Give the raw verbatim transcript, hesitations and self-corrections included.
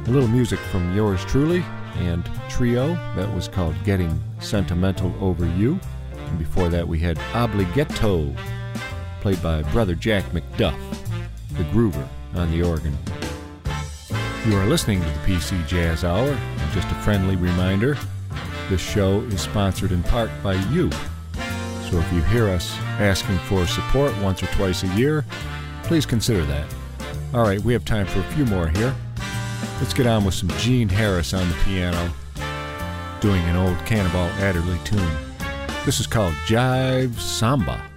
A little music from yours truly and Trio. That was called Getting Sentimental Over You. And before that we had Obbligetto, played by Brother Jack McDuff, the groover on the organ. You are listening to the P C Jazz Hour, and just a friendly reminder, this show is sponsored in part by you. So if you hear us asking for support once or twice a year, please consider that. All right, we have time for a few more here. Let's get on with some Gene Harris on the piano, doing an old Cannonball Adderley tune. This is called Jive Samba.